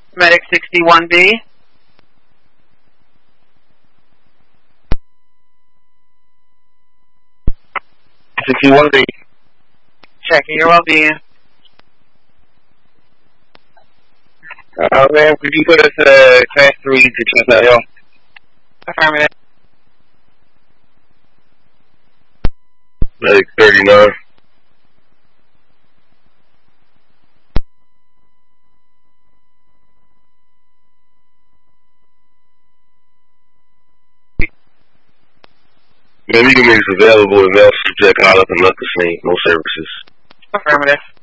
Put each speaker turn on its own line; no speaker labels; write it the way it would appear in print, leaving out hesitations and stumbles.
Medic 61B.
61B.
Checking your well-being.
Man, could you put us class 3 to Chestnut Hill?
Affirmative.
Medic 39. Man, we can make this available and mail subject out up and left the scene. No services.
Affirmative.